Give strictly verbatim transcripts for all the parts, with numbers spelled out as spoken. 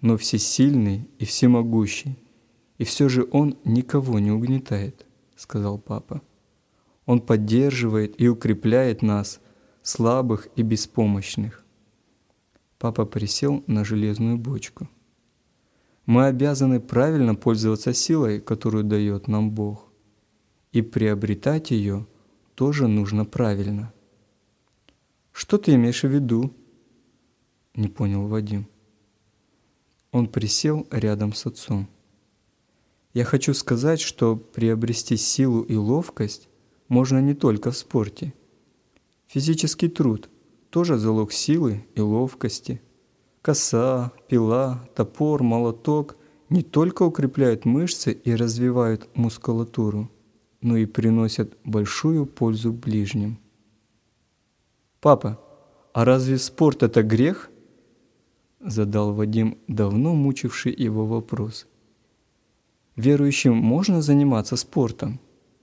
но всесильный и всемогущий, и все же Он никого не угнетает, сказал папа. Он поддерживает и укрепляет нас, слабых и беспомощных. Папа присел на железную бочку. Мы обязаны правильно пользоваться силой, которую дает нам Бог, и приобретать ее тоже нужно правильно. Что ты имеешь в виду? Не понял Вадим. Он присел рядом с отцом. Я хочу сказать, что приобрести силу и ловкость можно не только в спорте. Физический труд тоже залог силы и ловкости. Коса, пила, топор, молоток не только укрепляют мышцы и развивают мускулатуру, но и приносят большую пользу ближним. «Папа, а разве спорт – это грех?» – задал Вадим давно мучивший его вопрос. «Верующим можно заниматься спортом?»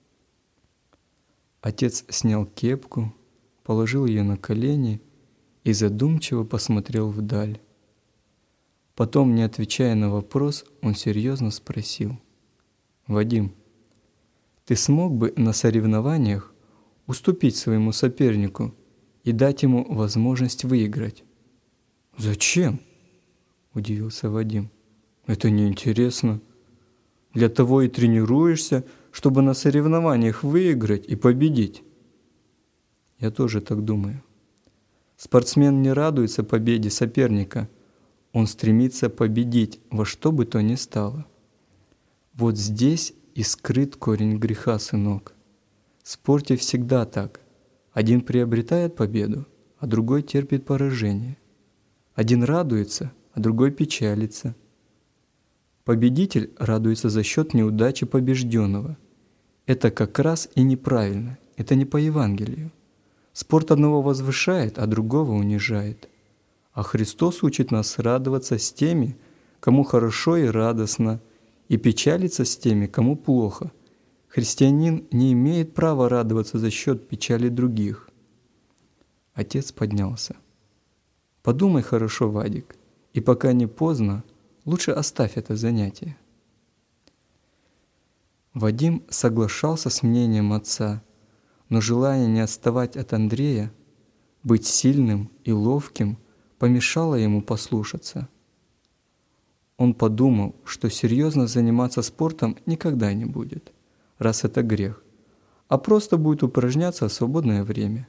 Отец снял кепку, положил ее на колени и задумчиво посмотрел вдаль. Потом, не отвечая на вопрос, он серьезно спросил: «Вадим, ты смог бы на соревнованиях уступить своему сопернику и дать ему возможность выиграть?» «Зачем?» – удивился Вадим. «Это неинтересно. Для того и тренируешься, чтобы на соревнованиях выиграть и победить». Я тоже так думаю. Спортсмен не радуется победе соперника, он стремится победить во что бы то ни стало. Вот здесь и скрыт корень греха, сынок. В спорте всегда так. Один приобретает победу, а другой терпит поражение. Один радуется, а другой печалится. Победитель радуется за счет неудачи побежденного. Это как раз и неправильно, это не по Евангелию. Спорт одного возвышает, а другого унижает. А Христос учит нас радоваться с теми, кому хорошо и радостно, и печалиться с теми, кому плохо. Христианин не имеет права радоваться за счет печали других. Отец поднялся. «Подумай хорошо, Вадик, и пока не поздно, лучше оставь это занятие». Вадим соглашался с мнением отца, но желание не отставать от Андрея, быть сильным и ловким, помешало ему послушаться. Он подумал, что серьезно заниматься спортом никогда не будет, раз это грех, а просто будет упражняться в свободное время.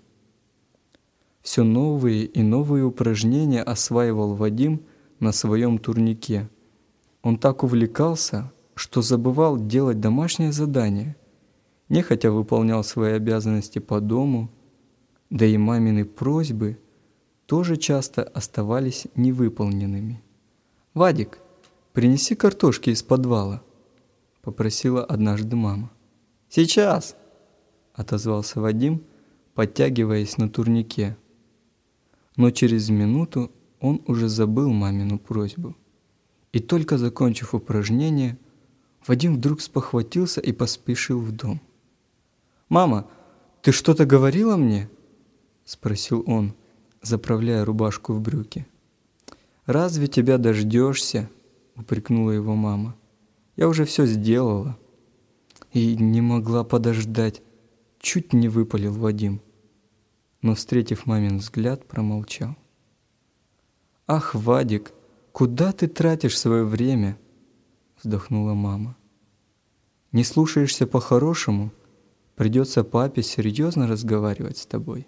Все новые и новые упражнения осваивал Вадим на своем турнике. Он так увлекался, что забывал делать домашние задания, нехотя выполнял свои обязанности по дому, да и мамины просьбы тоже часто оставались невыполненными. «Вадик, принеси картошки из подвала», — попросила однажды мама. «Сейчас», — отозвался Вадим, подтягиваясь на турнике. Но через минуту он уже забыл мамину просьбу. И только закончив упражнение, Вадим вдруг спохватился и поспешил в дом. «Мама, ты что-то говорила мне?» — спросил он, заправляя рубашку в брюки. «Разве тебя дождешься?» — упрекнула его мама. «Я уже все сделала». И не могла подождать, чуть не выпалил Вадим. Но, встретив мамин взгляд, промолчал. «Ах, Вадик, куда ты тратишь свое время?» — вздохнула мама. «Не слушаешься по-хорошему, придется папе серьезно разговаривать с тобой».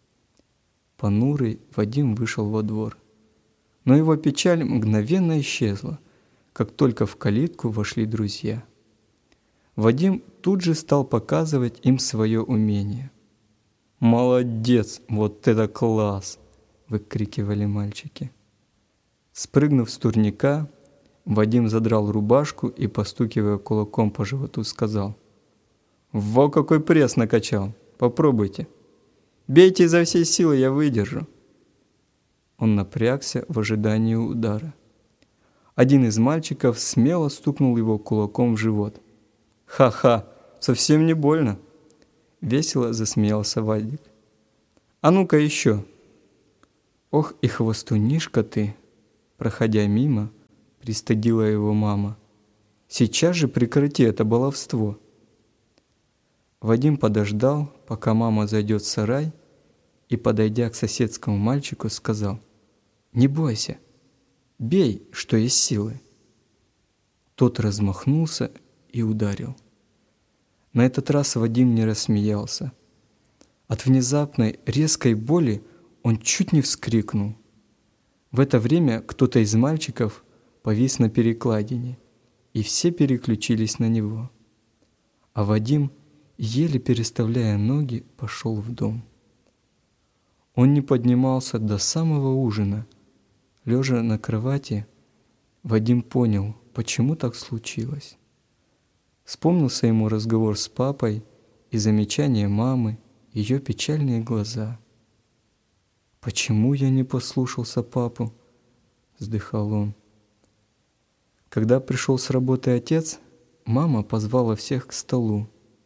Понурый Вадим вышел во двор. Но его печаль мгновенно исчезла, как только в калитку вошли друзья. Вадим тут же стал показывать им свое умение. «Молодец! Вот это класс!» — выкрикивали мальчики. Спрыгнув с турника, Вадим задрал рубашку и, постукивая кулаком по животу, сказал: «Во какой пресс накачал! Попробуйте! Бейте изо всей силы, я выдержу!» Он напрягся в ожидании удара. Один из мальчиков смело стукнул его кулаком в живот. «Ха-ха! Совсем не больно!» Весело засмеялся Вадик. «А ну-ка еще!» «Ох и хвостунишка ты!» Проходя мимо, пристыдила его мама. «Сейчас же прекрати это баловство!» Вадим подождал, пока мама зайдет в сарай, и, подойдя к соседскому мальчику, сказал: «Не бойся, бей, что есть силы». Тот размахнулся и ударил. На этот раз Вадим не рассмеялся. От внезапной резкой боли он чуть не вскрикнул. В это время кто-то из мальчиков повис на перекладине, и все переключились на него. А Вадим, еле переставляя ноги, пошел в дом. Он не поднимался до самого ужина. Лежа на кровати, Вадим понял, почему так случилось. Вспомнился ему разговор с папой и замечание мамы, ее печальные глаза. «Почему я не послушался папу?» — вздыхал он. Когда пришел с работы отец, мама позвала всех к столу.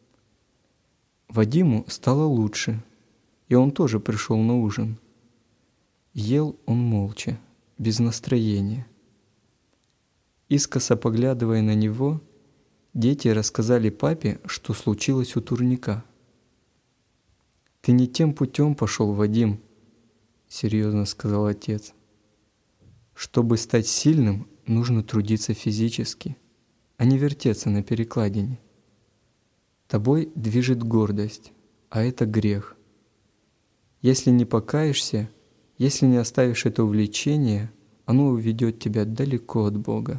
Вадиму стало лучше, и он тоже пришел на ужин. Ел он молча, без настроения. Искоса поглядывая на него, дети рассказали папе, что случилось у турника. «Ты не тем путем пошел, Вадим», — серьезно сказал отец. «Чтобы стать сильным, нужно трудиться физически, а не вертеться на перекладине. Тобой движет гордость, а это грех. Если не покаешься, если не оставишь это увлечение, оно уведет тебя далеко от Бога».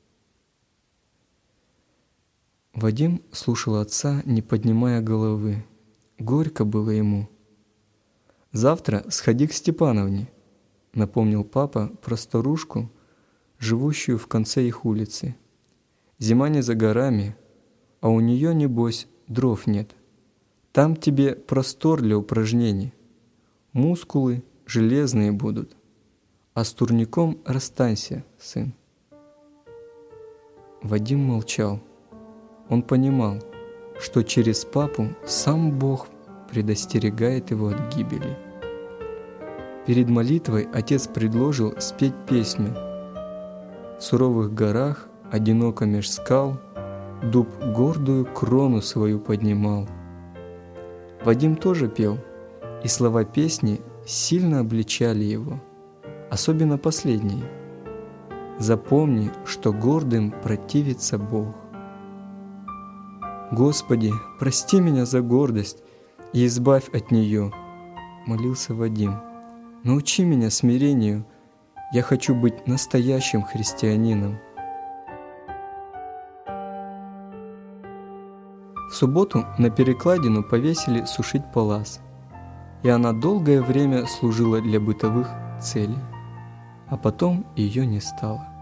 Вадим слушал отца, не поднимая головы. Горько было ему. «Завтра сходи к Степановне», — напомнил папа про старушку, живущую в конце их улицы. «Зима не за горами, а у нее, небось, дров нет. Там тебе простор для упражнений. Мускулы железные будут. А с турником расстанься, сын». Вадим молчал. Он понимал, что через папу сам Бог предостерегает его от гибели. Перед молитвой отец предложил спеть песню: «В суровых горах, одиноко меж скал, дуб гордую крону свою поднимал». Вадим тоже пел, и слова песни сильно обличали его, особенно последние: «Запомни, что гордым противится Бог». «Господи, прости меня за гордость и избавь от нее», — молился Вадим. «Научи меня смирению, я хочу быть настоящим христианином». В субботу на перекладину повесили сушить палас, и она долгое время служила для бытовых целей, а потом ее не стало.